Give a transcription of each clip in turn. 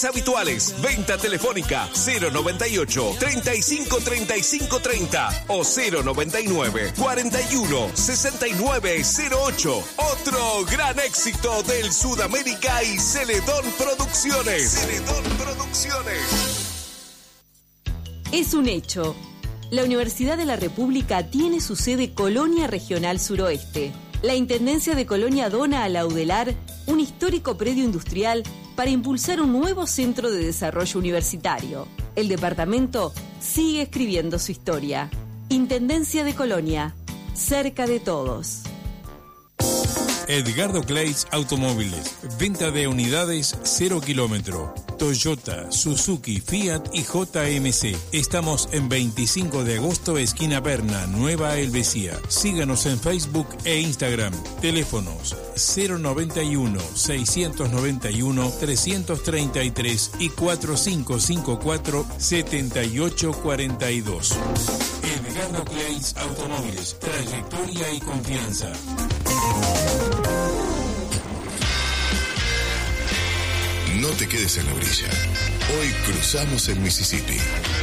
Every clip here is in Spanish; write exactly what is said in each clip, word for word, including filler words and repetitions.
Habituales, venta telefónica cero noventa y ocho, treinta y cinco, treinta y cinco, treinta o cero noventa y nueve, cuarenta y uno, sesenta y nueve, cero ocho. Otro gran éxito del Sudamérica y Celedón Producciones. Celedón Producciones. Es un hecho. La Universidad de la República tiene su sede Colonia Regional Suroeste. La Intendencia de Colonia dona a la UDELAR un histórico predio industrial para impulsar un nuevo centro de desarrollo universitario. El departamento sigue escribiendo su historia. Intendencia de Colonia, cerca de todos. Edgardo Clays Automóviles, venta de unidades cero kilómetro, Toyota, Suzuki, Fiat y J M C. Estamos en veinticinco de agosto, esquina Berna, Nueva Helvecia. Síganos en Facebook e Instagram. Teléfonos cero noventa y uno, seiscientos noventa y uno, trescientos treinta y tres y cuatro cinco cinco cuatro, setenta y ocho cuarenta y dos. Edgardo Clays Automóviles, trayectoria y confianza. No te quedes en la orilla. Hoy cruzamos el Mississippi.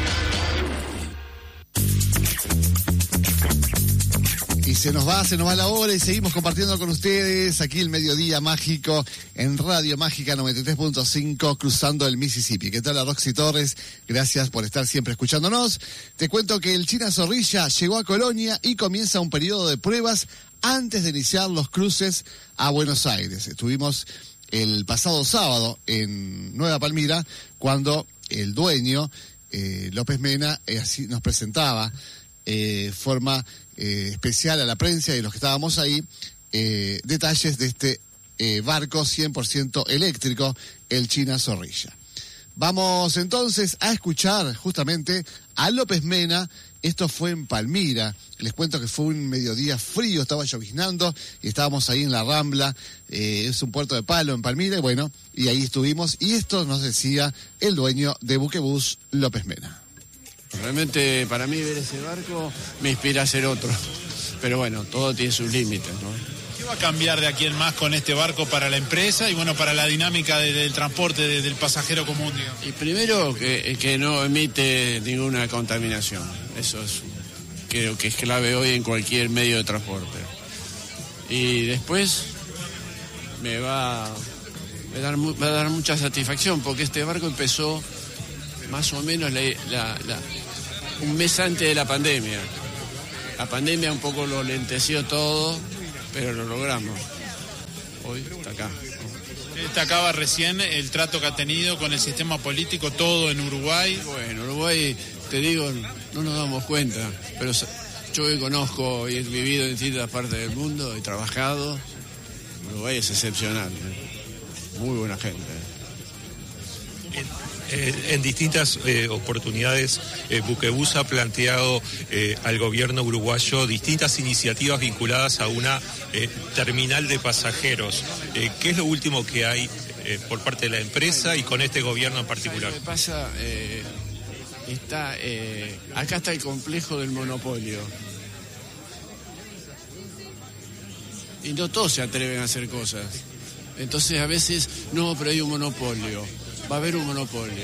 Y se nos va, se nos va la hora y seguimos compartiendo con ustedes aquí el Mediodía Mágico en Radio Mágica noventa y tres punto cinco, cruzando el Mississippi. ¿Qué tal, Roxy Torres? Gracias por estar siempre escuchándonos. Te cuento que el China Zorrilla llegó a Colonia y comienza un periodo de pruebas antes de iniciar los cruces a Buenos Aires. Estuvimos el pasado sábado en Nueva Palmira, cuando el dueño, eh, López Mena, eh, así nos presentaba eh, forma eh, especial a la prensa y los que estábamos ahí, eh, detalles de este eh, barco cien por ciento eléctrico, el China Zorrilla. Vamos entonces a escuchar justamente a López Mena. Esto fue en Palmira. Les cuento que fue un mediodía frío, estaba lloviznando y estábamos ahí en la Rambla. Eh, es un puerto de palo en Palmira y bueno, y ahí estuvimos. Y esto nos decía el dueño de Buquebús, López Mena. Realmente para mí ver ese barco me inspira a hacer otro. Pero bueno, todo tiene sus límites, ¿no? ¿Qué va a cambiar de aquí en más con este barco para la empresa y bueno, para la dinámica de, del transporte de, del pasajero común, digamos? Y primero que, que no emite ninguna contaminación. Eso es, creo que es clave hoy en cualquier medio de transporte. Y después me va, me dar, va a dar mucha satisfacción porque este barco empezó más o menos la, la, la, un mes antes de la pandemia. La pandemia un poco lo lenteció todo, pero lo logramos. Hoy está acá. Usted destacaba recién el trato que ha tenido con el sistema político, todo en Uruguay. Bueno, Uruguay, te digo, no nos damos cuenta, pero yo que conozco y he vivido en distintas partes del mundo, he trabajado, Uruguay es excepcional, ¿eh? Muy buena gente. Eh, en distintas eh, oportunidades, eh, Buquebús ha planteado eh, al gobierno uruguayo distintas iniciativas vinculadas a una eh, terminal de pasajeros. Eh, ¿Qué es lo último que hay eh, por parte de la empresa y con este gobierno en particular? ¿Qué pasa? Eh, está, eh, acá está el complejo del monopolio. Y no todos se atreven a hacer cosas. Entonces a veces, no, pero hay un monopolio. Va a haber un monopolio.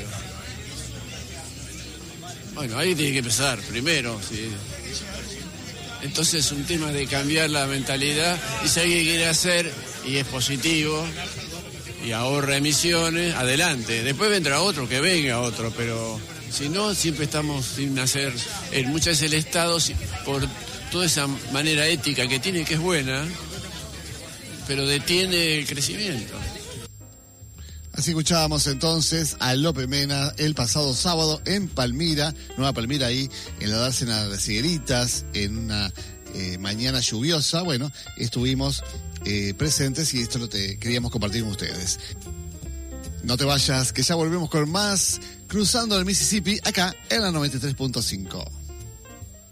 Bueno, ahí tiene que empezar primero. ¿Sí? Entonces es un tema de cambiar la mentalidad y si alguien quiere hacer y es positivo y ahorra emisiones, adelante. Después vendrá otro, que venga otro, pero si no, siempre estamos sin hacer. En muchas veces el Estado, por toda esa manera ética que tiene, que es buena, pero detiene el crecimiento. Así escuchábamos entonces a López Mena el pasado sábado en Palmira, Nueva Palmira, ahí en la dársena de las Higueritas, en una eh, mañana lluviosa. Bueno, estuvimos eh, presentes y esto lo te queríamos compartir con ustedes. No te vayas, que ya volvemos con más Cruzando el Mississippi, acá en la noventa y tres punto cinco.